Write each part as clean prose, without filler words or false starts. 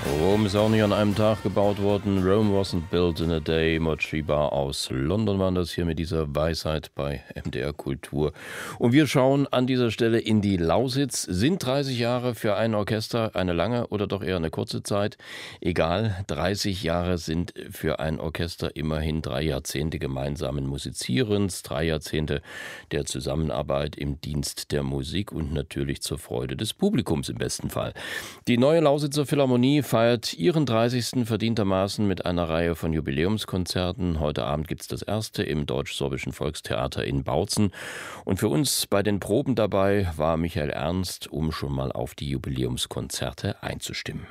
Rom ist auch nicht an einem Tag gebaut worden. Rome wasn't built in a day. Mochiba aus London waren das hier mit dieser Weisheit bei MDR Kultur. Und wir schauen an dieser Stelle in die Lausitz. Sind 30 Jahre für ein Orchester eine lange oder doch eher eine kurze Zeit? Egal, 30 Jahre sind für ein Orchester immerhin 3 Jahrzehnte gemeinsamen Musizierens, 3 Jahrzehnte der Zusammenarbeit im Dienst der Musik und natürlich zur Freude des Publikums im besten Fall. Die neue Lausitzer Philharmonie feiert ihren 30. verdientermaßen mit einer Reihe von Jubiläumskonzerten. Heute Abend gibt es das erste im Deutsch-Sorbischen Volkstheater in Bautzen. Und für uns bei den Proben dabei war Michael Ernst, um schon mal auf die Jubiläumskonzerte einzustimmen.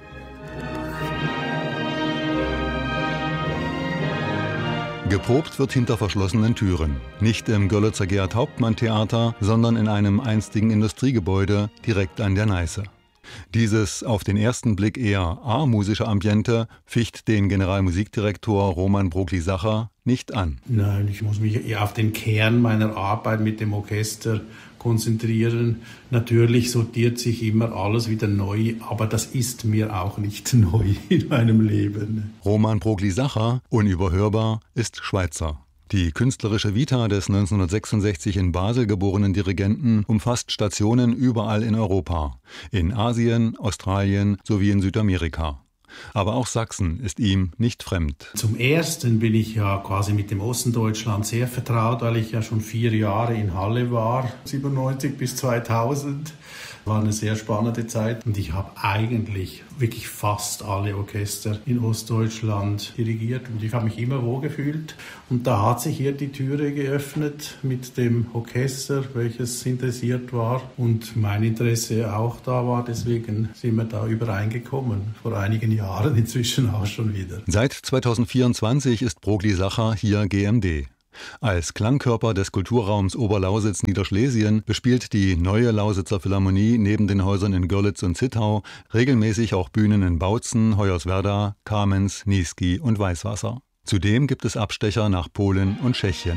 Geprobt wird hinter verschlossenen Türen. Nicht im Görlitzer Gerhard-Hauptmann-Theater, sondern in einem einstigen Industriegebäude direkt an der Neiße. Dieses auf den ersten Blick eher amusische Ambiente ficht den Generalmusikdirektor Roman Broglie-Sacher nicht an. Nein, ich muss mich eher auf den Kern meiner Arbeit mit dem Orchester konzentrieren. Natürlich sortiert sich immer alles wieder neu, aber das ist mir auch nicht neu in meinem Leben. Roman Broglie-Sacher, unüberhörbar, ist Schweizer. Die künstlerische Vita des 1966 in Basel geborenen Dirigenten umfasst Stationen überall in Europa, in Asien, Australien sowie in Südamerika. Aber auch Sachsen ist ihm nicht fremd. Zum Ersten bin ich ja quasi mit dem Osten Deutschland sehr vertraut, weil ich ja schon 4 Jahre in Halle war, 97 bis 2000. War eine sehr spannende Zeit und ich habe eigentlich wirklich fast alle Orchester in Ostdeutschland dirigiert und ich habe mich immer wohl gefühlt. Und da hat sich hier die Türe geöffnet mit dem Orchester, welches interessiert war und mein Interesse auch da war. Deswegen sind wir da übereingekommen, vor einigen Jahren, inzwischen auch schon wieder. Seit 2024 ist Broglie-Sacher hier GMD. Als Klangkörper des Kulturraums Oberlausitz-Niederschlesien bespielt die neue Lausitzer Philharmonie neben den Häusern in Görlitz und Zittau regelmäßig auch Bühnen in Bautzen, Hoyerswerda, Kamenz, Niesky und Weißwasser. Zudem gibt es Abstecher nach Polen und Tschechien.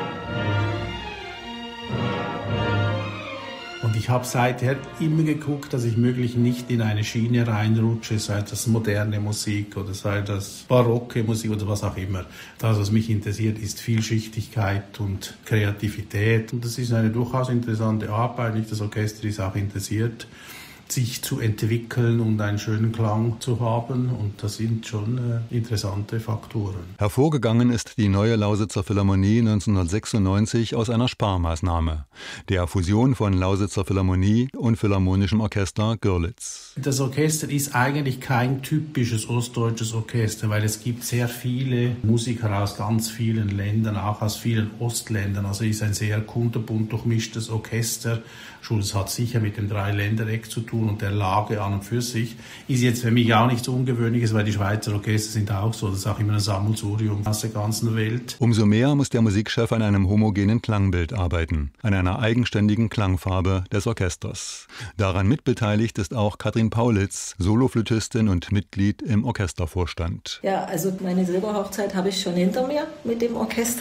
Und ich habe seither immer geguckt, dass ich möglichst nicht in eine Schiene reinrutsche, sei das moderne Musik oder sei das barocke Musik oder was auch immer. Das, was mich interessiert, ist Vielschichtigkeit und Kreativität. Und das ist eine durchaus interessante Arbeit. Nicht, das Orchester ist auch interessiert, sich zu entwickeln und einen schönen Klang zu haben. Und das sind schon interessante Faktoren. Hervorgegangen ist die neue Lausitzer Philharmonie 1996 aus einer Sparmaßnahme, der Fusion von Lausitzer Philharmonie und Philharmonischem Orchester Görlitz. Das Orchester ist eigentlich kein typisches ostdeutsches Orchester, weil es gibt sehr viele Musiker aus ganz vielen Ländern, auch aus vielen Ostländern. Also es ist ein sehr kunterbunt durchmischtes Orchester. Es hat sicher mit dem Dreiländereck zu tun und der Lage an und für sich. Ist jetzt für mich auch nichts Ungewöhnliches, weil die Schweizer Orchester sind auch so. Das ist auch immer ein Sammelsurium aus der ganzen Welt. Umso mehr muss der Musikchef an einem homogenen Klangbild arbeiten, an einer eigenständigen Klangfarbe des Orchesters. Daran mitbeteiligt ist auch Katrin Paulitz, Soloflötistin und Mitglied im Orchestervorstand. Ja, also meine Silberhochzeit habe ich schon hinter mir mit dem Orchester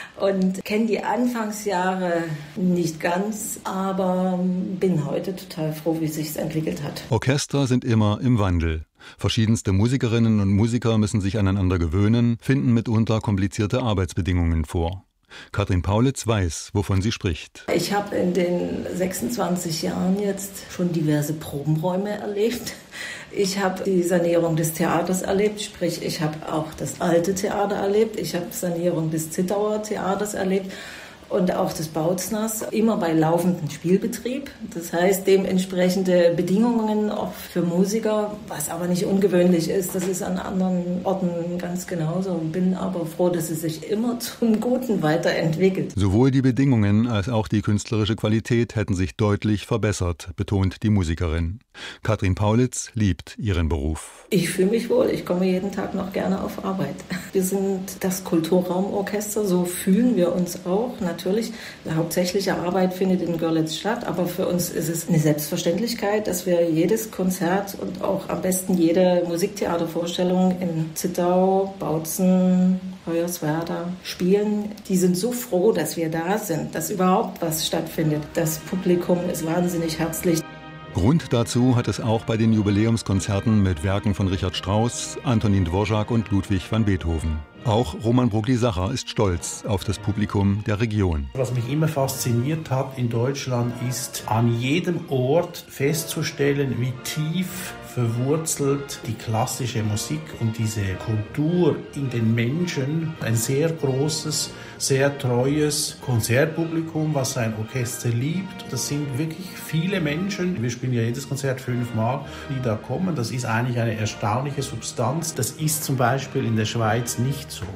und kenne die Anfangsjahre nicht ganz, aber bin heute total froh, wie es sich entwickelt hat. Orchester sind immer im Wandel. Verschiedenste Musikerinnen und Musiker müssen sich aneinander gewöhnen, finden mitunter komplizierte Arbeitsbedingungen vor. Katrin Paulitz weiß, wovon sie spricht. Ich habe in den 26 Jahren jetzt schon diverse Probenräume erlebt. Ich habe die Sanierung des Theaters erlebt, sprich ich habe auch das alte Theater erlebt. Ich habe Sanierung des Zittauer Theaters erlebt. Und auch des Bautzners, immer bei laufendem Spielbetrieb. Das heißt, dementsprechende Bedingungen auch für Musiker, was aber nicht ungewöhnlich ist. Das ist an anderen Orten ganz genauso. Bin aber froh, dass es sich immer zum Guten weiterentwickelt. Sowohl die Bedingungen als auch die künstlerische Qualität hätten sich deutlich verbessert, betont die Musikerin. Katrin Paulitz liebt ihren Beruf. Ich fühle mich wohl. Ich komme jeden Tag noch gerne auf Arbeit. Wir sind das Kulturraumorchester, so fühlen wir uns auch. Natürlich, die hauptsächliche Arbeit findet in Görlitz statt, aber für uns ist es eine Selbstverständlichkeit, dass wir jedes Konzert und auch am besten jede Musiktheatervorstellung in Zittau, Bautzen, Hoyerswerda spielen. Die sind so froh, dass wir da sind, dass überhaupt was stattfindet. Das Publikum ist wahnsinnig herzlich. Grund dazu hat es auch bei den Jubiläumskonzerten mit Werken von Richard Strauss, Antonin Dvorak und Ludwig van Beethoven. Auch Roman Brugli-Sacher ist stolz auf das Publikum der Region. Was mich immer fasziniert hat in Deutschland ist, an jedem Ort festzustellen, wie tief verwurzelt die klassische Musik und diese Kultur in den Menschen. Ein sehr großes, sehr treues Konzertpublikum, was sein Orchester liebt. Das sind wirklich viele Menschen. Wir spielen ja jedes Konzert 5-mal, die da kommen. Das ist eigentlich eine erstaunliche Substanz. Das ist zum Beispiel in der Schweiz nicht so.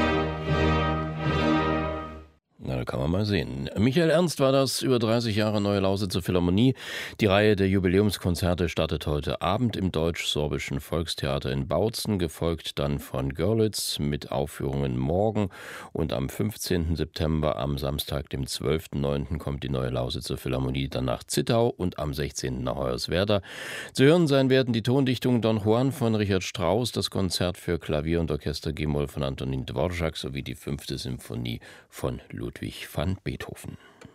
Na, da kann man mal sehen. Michael Ernst war das, über 30 Jahre Neue Lausitzer Philharmonie. Die Reihe der Jubiläumskonzerte startet heute Abend im Deutsch-Sorbischen Volkstheater in Bautzen, gefolgt dann von Görlitz mit Aufführungen morgen. Und am 15. September, am Samstag, dem 12.09., kommt die Neue Lausitzer Philharmonie dann nach Zittau und am 16. nach Hoyerswerda. Zu hören sein werden die Tondichtung Don Juan von Richard Strauss, das Konzert für Klavier und Orchester G-Moll von Antonin Dvorak sowie die 5. Symphonie von Ludwig van Beethoven.